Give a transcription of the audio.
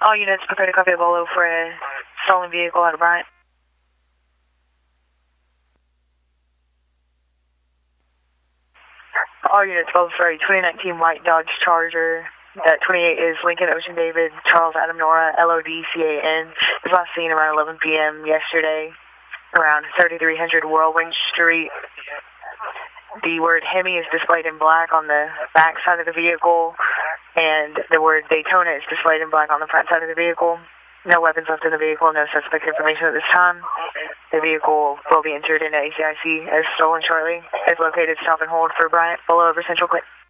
All units prepare to copy a Bolo for a stolen vehicle out of Bryant. All units, Bolo for a 2019 white Dodge Charger. That 28 is Lincoln Ocean David, Charles Adam Nora, LODCAN. Was last seen around 11 p.m. yesterday, around 3300 Whirlwind Street. The word Hemi is displayed in black on the back side of the vehicle, and the word Daytona is displayed in black on the front side of the vehicle. No weapons left in the vehicle, no suspect information at this time. The vehicle will be entered into ACIC as stolen shortly. It's located stop and hold for Bryant, Bolo over Central Click.